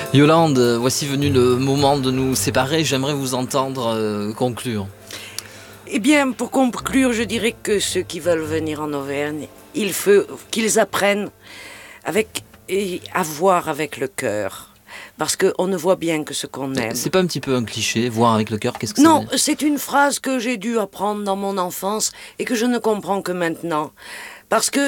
Yolande, voici venu le moment de nous séparer. J'aimerais vous entendre conclure. Eh bien, pour conclure, je dirais que ceux qui veulent venir en Auvergne, il faut qu'ils apprennent à voir avec le cœur. Parce qu'on ne voit bien que ce qu'on aime. C'est pas un petit peu un cliché, voir avec le cœur, qu'est-ce que ça Non, veut dire? c'est une phrase que j'ai dû apprendre dans mon enfance et que je ne comprends que maintenant. Parce que